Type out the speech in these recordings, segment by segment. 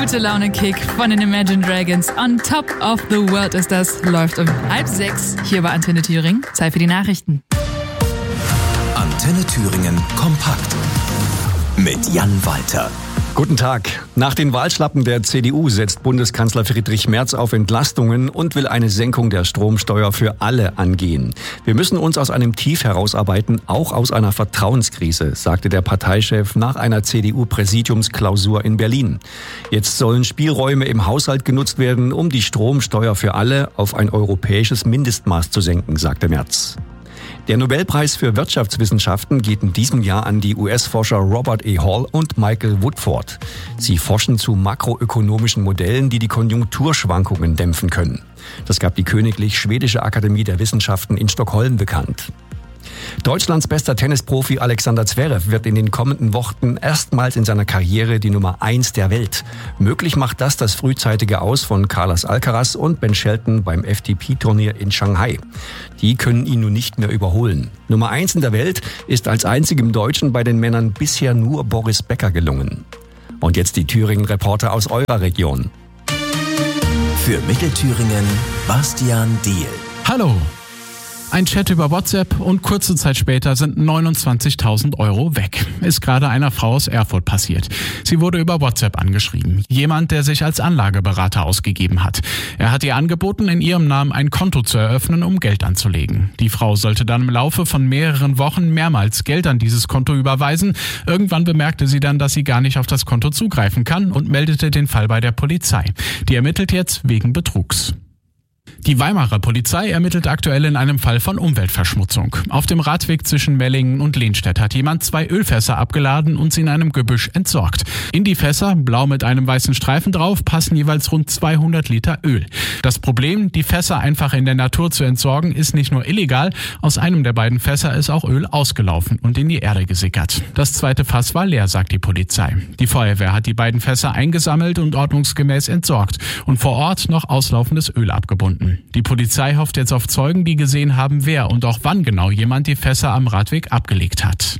gute Laune-Kick von den Imagine Dragons. On Top of the World ist das. Läuft um 5:30 hier bei Antenne Thüringen. Zeit für die Nachrichten. Antenne Thüringen kompakt mit Jan Walter. Guten Tag. Nach den Wahlschlappen der CDU setzt Bundeskanzler Friedrich Merz auf Entlastungen und will eine Senkung der Stromsteuer für alle angehen. Wir müssen uns aus einem Tief herausarbeiten, auch aus einer Vertrauenskrise, sagte der Parteichef nach einer CDU-Präsidiumsklausur in Berlin. Jetzt sollen Spielräume im Haushalt genutzt werden, um die Stromsteuer für alle auf ein europäisches Mindestmaß zu senken, sagte Merz. Der Nobelpreis für Wirtschaftswissenschaften geht in diesem Jahr an die US-Forscher Robert E. Hall und Michael Woodford. Sie forschen zu makroökonomischen Modellen, die die Konjunkturschwankungen dämpfen können. Das gab die Königlich Schwedische Akademie der Wissenschaften in Stockholm bekannt. Deutschlands bester Tennisprofi Alexander Zverev wird in den kommenden Wochen erstmals in seiner Karriere die Nummer 1 der Welt. Möglich macht das frühzeitige Aus von Carlos Alcaraz und Ben Shelton beim FTP-Turnier in Shanghai. Die können ihn nun nicht mehr überholen. Nummer 1 in der Welt ist als einzigem Deutschen bei den Männern bisher nur Boris Becker gelungen. Und jetzt die Thüringen-Reporter aus eurer Region. Für Mittelthüringen Bastian Diehl. Hallo! Ein Chat über WhatsApp und kurze Zeit später sind 29.000 € weg. Ist gerade einer Frau aus Erfurt passiert. Sie wurde über WhatsApp angeschrieben. Jemand, der sich als Anlageberater ausgegeben hat. Er hat ihr angeboten, in ihrem Namen ein Konto zu eröffnen, um Geld anzulegen. Die Frau sollte dann im Laufe von mehreren Wochen mehrmals Geld an dieses Konto überweisen. Irgendwann bemerkte sie dann, dass sie gar nicht auf das Konto zugreifen kann und meldete den Fall bei der Polizei. Die ermittelt jetzt wegen Betrugs. Die Weimarer Polizei ermittelt aktuell in einem Fall von Umweltverschmutzung. Auf dem Radweg zwischen Mellingen und Lehnstedt hat jemand 2 Ölfässer abgeladen und sie in einem Gebüsch entsorgt. In die Fässer, blau mit einem weißen Streifen drauf, passen jeweils rund 200 Liter Öl. Das Problem, die Fässer einfach in der Natur zu entsorgen, ist nicht nur illegal, aus einem der beiden Fässer ist auch Öl ausgelaufen und in die Erde gesickert. Das zweite Fass war leer, sagt die Polizei. Die Feuerwehr hat die beiden Fässer eingesammelt und ordnungsgemäß entsorgt und vor Ort noch auslaufendes Öl abgebunden. Die Polizei hofft jetzt auf Zeugen, die gesehen haben, wer und auch wann genau jemand die Fässer am Radweg abgelegt hat.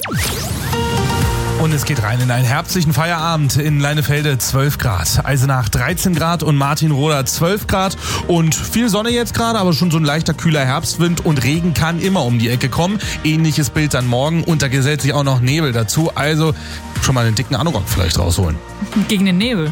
Und es geht rein in einen herbstlichen Feierabend. In Leinefelde 12 Grad, Eisenach 13 Grad und Martinroda 12 Grad. Und viel Sonne jetzt gerade, aber schon so ein leichter kühler Herbstwind und Regen kann immer um die Ecke kommen. Ähnliches Bild dann morgen und da gesellt sich auch noch Nebel dazu. Also schon mal einen dicken Anorak vielleicht rausholen. Gegen den Nebel.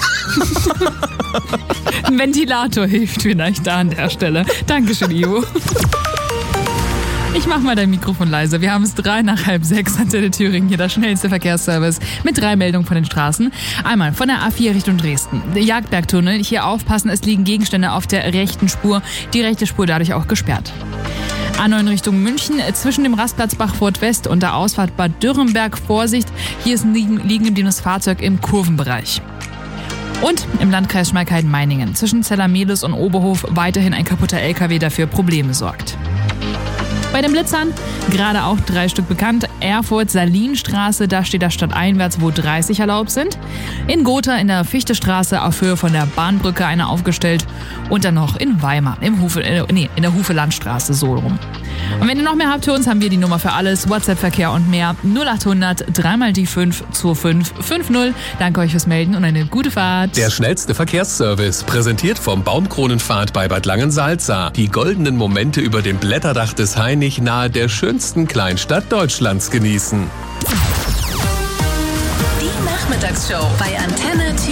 Ein Ventilator hilft vielleicht da an der Stelle. Dankeschön, Ivo. Ich mach mal dein Mikrofon leise. Wir haben es 5:03 Antenne Thüringen, hier der schnellste Verkehrsservice mit 3 Meldungen von den Straßen. Einmal von der A4 Richtung Dresden. Der Jagdbergtunnel, hier aufpassen, es liegen Gegenstände auf der rechten Spur. Die rechte Spur dadurch auch gesperrt. A9 Richtung München, zwischen dem Rastplatz Bachfurt West und der Ausfahrt Bad Dürrenberg Vorsicht. Hier ist ein liegen gebliebenes Fahrzeug im Kurvenbereich. Und im Landkreis Schmalkalden-Meiningen, zwischen Zellermelis und Oberhof weiterhin ein kaputter LKW, der für Probleme sorgt. Bei den Blitzern, gerade auch 3 Stück bekannt, Erfurt-Salinstraße, da steht das stadteinwärts, wo 30 erlaubt sind. In Gotha in der Fichtestraße auf Höhe von der Bahnbrücke eine aufgestellt. Und dann noch in Weimar, in der Hufelandstraße so rum. Und wenn ihr noch mehr habt für uns, haben wir die Nummer für alles, WhatsApp-Verkehr und mehr, 0800 3 die 5 2550. Danke euch fürs Melden und eine gute Fahrt. Der schnellste Verkehrsservice, präsentiert vom Baumkronenpfad bei Bad Langensalza. Die goldenen Momente über dem Blätterdach des Hainich nahe der schönsten Kleinstadt Deutschlands genießen. Die Nachmittagsshow bei Antenne Thüringen.